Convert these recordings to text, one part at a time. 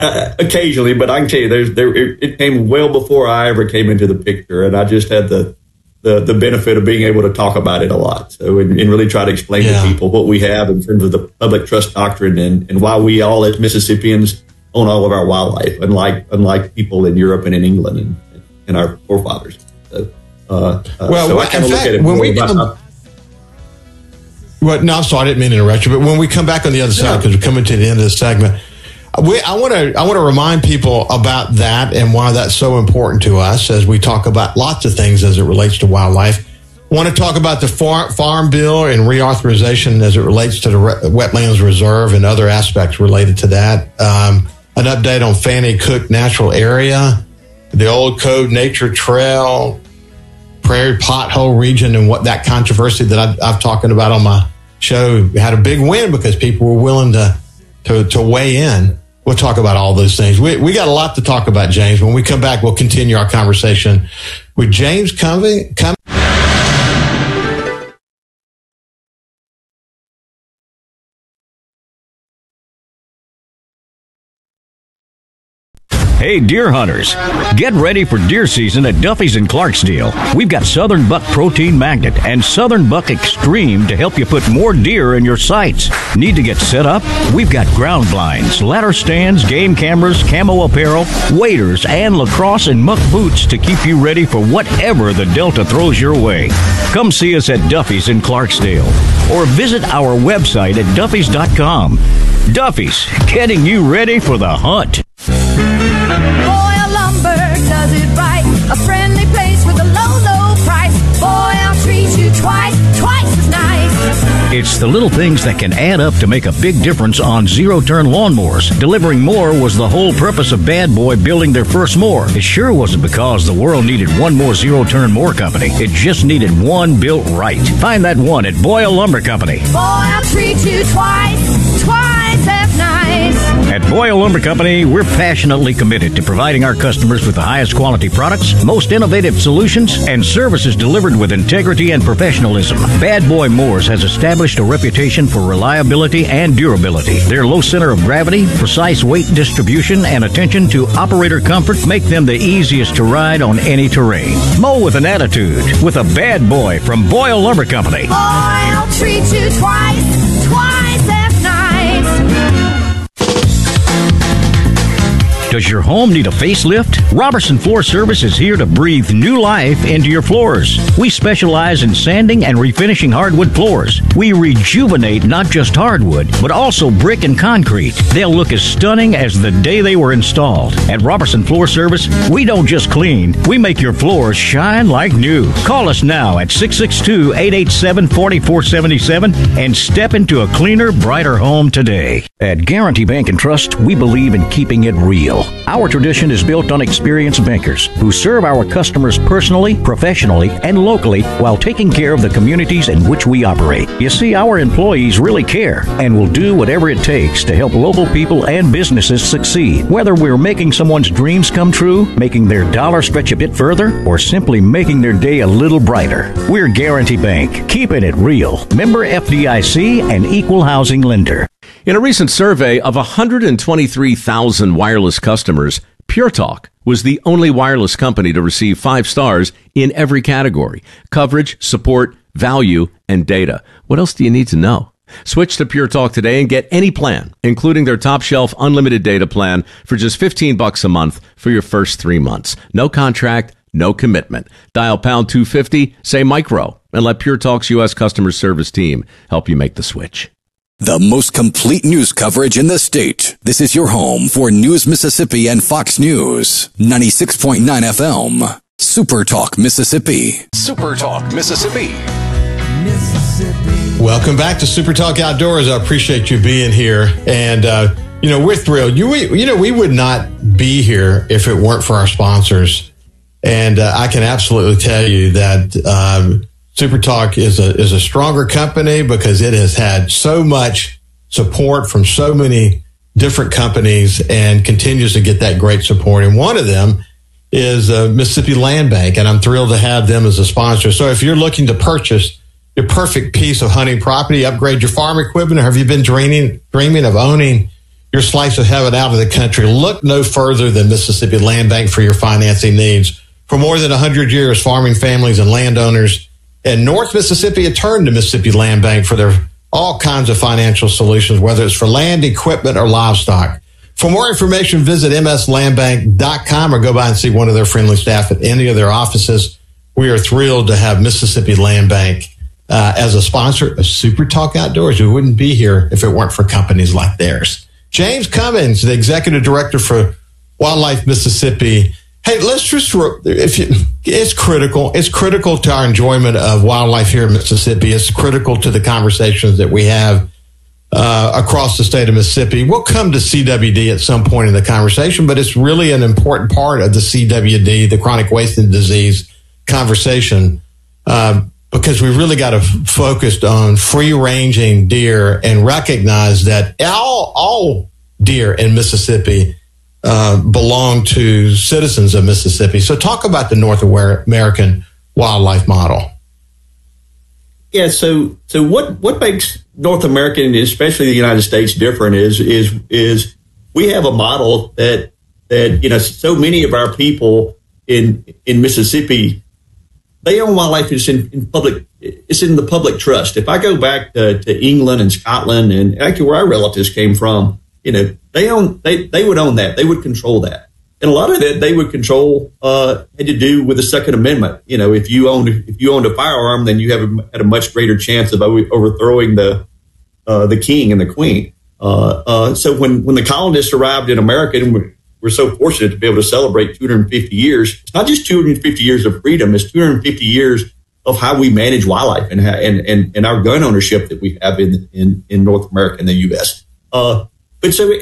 Occasionally, but I can tell you, it came well before I ever came into the picture, and I just had the benefit of being able to talk about it a lot. So, and really try to explain to people what we have in terms of the public trust doctrine and why we all as Mississippians own all of our wildlife, unlike people in Europe and in England and our forefathers. So, so I kind of look at it when we come. Well, no, so I didn't mean to interrupt you, but when we come back on the other side, because we're coming to the end of the segment, I want to remind people about that and why that's so important to us as we talk about lots of things as it relates to wildlife. I want to talk about the Farm Bill and reauthorization as it relates to the Wetlands Reserve and other aspects related to that. An update on Fannie Cook Natural Area, the Old Code Nature Trail, Prairie Pothole region, and what that controversy that I've talking about on my show had a big win because people were willing to weigh in. We'll talk about all those things. We got a lot to talk about, James. When we come back, we'll continue our conversation with James Covey. Hey, deer hunters, get ready for deer season at Duffy's in Clarksdale. We've got Southern Buck Protein Magnet and Southern Buck Extreme to help you put more deer in your sights. Need to get set up? We've got ground blinds, ladder stands, game cameras, camo apparel, waders, and lacrosse and muck boots to keep you ready for whatever the Delta throws your way. Come see us at Duffy's in Clarksdale or visit our website at duffys.com. Duffy's, getting you ready for the hunt. Boyle Lumber does it right. A friendly place with a low, low price. Boyle treats you twice as nice. It's the little things that can add up to make a big difference on zero-turn lawnmowers. Delivering more was the whole purpose of Bad Boy building their first mower. It sure wasn't because the world needed one more zero-turn mower company. It just needed one built right. Find that one at Boyle Lumber Company. Boyle treats you twice as nice. At Boyle Lumber Company, we're passionately committed to providing our customers with the highest quality products, most innovative solutions, and services delivered with integrity and professionalism. Bad Boy Mowers has established a reputation for reliability and durability. Their low center of gravity, precise weight distribution, and attention to operator comfort make them the easiest to ride on any terrain. Mow with an attitude with a Bad Boy from Boyle Lumber Company. Boyle treats you twice as nice. Does your home need a facelift? Robertson Floor Service is here to breathe new life into your floors. We specialize in sanding and refinishing hardwood floors. We rejuvenate not just hardwood, but also brick and concrete. They'll look as stunning as the day they were installed. At Robertson Floor Service, we don't just clean, we make your floors shine like new. Call us now at 662-887-4477 and step into a cleaner, brighter home today. At Guarantee Bank and Trust, we believe in keeping it real. Our tradition is built on experienced bankers who serve our customers personally, professionally, and locally while taking care of the communities in which we operate. You see, our employees really care and will do whatever it takes to help local people and businesses succeed. Whether we're making someone's dreams come true, making their dollar stretch a bit further, or simply making their day a little brighter. We're Guarantee Bank, keeping it real. Member FDIC and equal housing lender. In a recent survey of 123,000 wireless customers, Pure Talk was the only wireless company to receive 5 stars in every category: coverage, support, value, and data. What else do you need to know? Switch to Pure Talk today and get any plan, including their top shelf unlimited data plan for just $15 a month for your first 3 months. No contract, no commitment. Dial pound 250, say micro, and let Pure Talk's U.S. customer service team help you make the switch. The most complete news coverage in the state. This is your home for News Mississippi and Fox News. 96.9 FM. Super Talk Mississippi. Super Talk Mississippi. Welcome back to Super Talk Outdoors. I appreciate you being here. And, we're thrilled. We would not be here if it weren't for our sponsors. And I can absolutely tell you that Super Talk is a stronger company because it has had so much support from so many different companies and continues to get that great support. And one of them is Mississippi Land Bank, and I'm thrilled to have them as a sponsor. So if you're looking to purchase your perfect piece of hunting property, upgrade your farm equipment, or have you been dreaming of owning your slice of heaven out of the country, look no further than Mississippi Land Bank for your financing needs. For more than 100 years, farming families and landowners in North Mississippi have turned to Mississippi Land Bank for their all kinds of financial solutions, whether it's for land, equipment, or livestock. For more information, visit mslandbank.com or go by and see one of their friendly staff at any of their offices. We are thrilled to have Mississippi Land Bank as a sponsor of Super Talk Outdoors. We wouldn't be here if it weren't for companies like theirs. James Cummins, the Executive Director for Wildlife Mississippi. Hey, let's just, it's critical. It's critical to our enjoyment of wildlife here in Mississippi. It's critical to the conversations that we have across the state of Mississippi. We'll come to CWD at some point in the conversation, but it's really an important part of the CWD, the chronic wasting disease conversation, because we really got to focus on free-ranging deer and recognize that all deer in Mississippi belong to citizens of Mississippi. So talk about the North American wildlife model. Yeah, so what makes North America, and especially the United States, different is we have a model that so many of our people in Mississippi, they own wildlife. It's in public. It's in the public trust. If I go back to England and Scotland and actually where our relatives came from, they would own that. They would control that. And a lot of that they would control had to do with the Second Amendment. If you owned a firearm, then you had a much greater chance of overthrowing the king and the queen. So when the colonists arrived in America, and we're so fortunate to be able to celebrate 250 years. It's not just 250 years of freedom; it's 250 years of how we manage wildlife and our gun ownership that we have in North America and the U.S. But so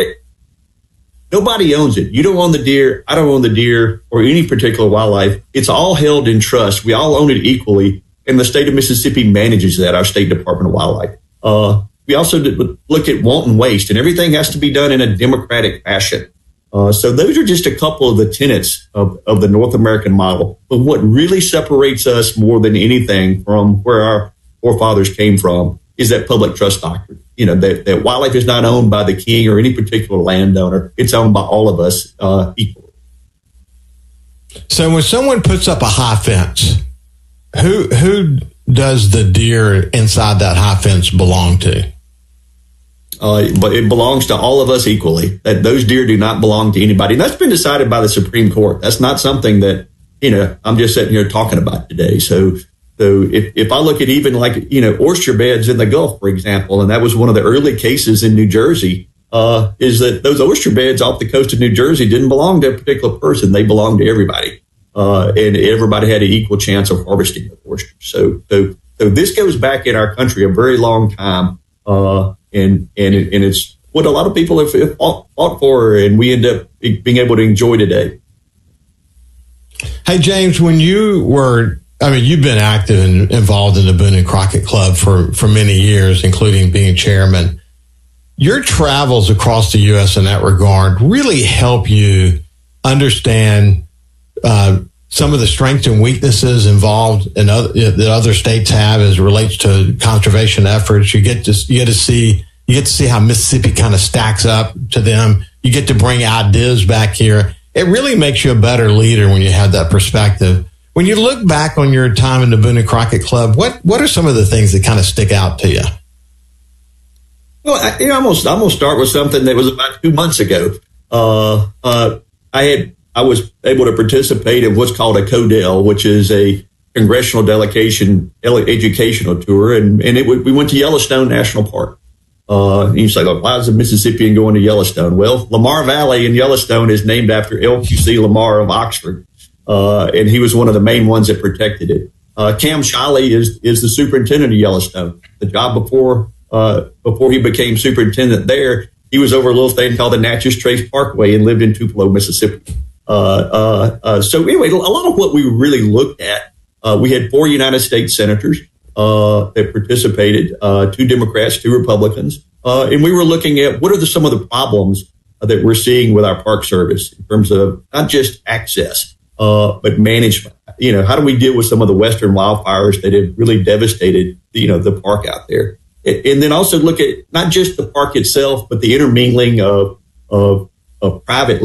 nobody owns it. You don't own the deer. I don't own the deer or any particular wildlife. It's all held in trust. We all own it equally. And the state of Mississippi manages that, our State Department of Wildlife. We also look at wanton waste, and everything has to be done in a democratic fashion. So those are just a couple of the tenets of the North American model. But what really separates us more than anything from where our forefathers came from is that public trust doctrine. That wildlife is not owned by the king or any particular landowner. It's owned by all of us equally. So when someone puts up a high fence, who does the deer inside that high fence belong to? But it belongs to all of us equally. That those deer do not belong to anybody. And that's been decided by the Supreme Court. That's not something that, I'm just sitting here talking about today. So if I look at even oyster beds in the Gulf, for example, and that was one of the early cases in New Jersey, is that those oyster beds off the coast of New Jersey didn't belong to a particular person. They belonged to everybody. And everybody had an equal chance of harvesting the oysters. So this goes back in our country a very long time. And it's what a lot of people have fought for, and we end up being able to enjoy today. Hey, James, when you've been active and involved in the Boone and Crockett Club for many years, including being chairman. Your travels across the U.S. in that regard really help you understand some of the strengths and weaknesses involved that other states have as it relates to conservation efforts. You get to see how Mississippi kind of stacks up to them. You get to bring ideas back here. It really makes you a better leader when you have that perspective. When you look back on your time in the Boone and Crockett Club, what are some of the things that kind of stick out to you? Well, I'm gonna start with something that was about 2 months ago. I was able to participate in what's called a CODEL, which is a congressional delegation educational tour, and we went to Yellowstone National Park. And you say, why is a Mississippian going to Yellowstone? Well, Lamar Valley in Yellowstone is named after LQC Lamar of Oxford, and he was one of the main ones that protected it. Cam Shiley is the superintendent of Yellowstone. The job before he became superintendent there, he was over a little thing called the Natchez Trace Parkway and lived in Tupelo, Mississippi. So anyway, a lot of what we really looked at, we had 4 United States senators that participated, 2 Democrats, 2 Republicans, and we were looking at what are some of the problems that we're seeing with our Park Service in terms of not just access, but management. How do we deal with some of the western wildfires that have really devastated, the park out there? And then also look at not just the park itself, but the intermingling of private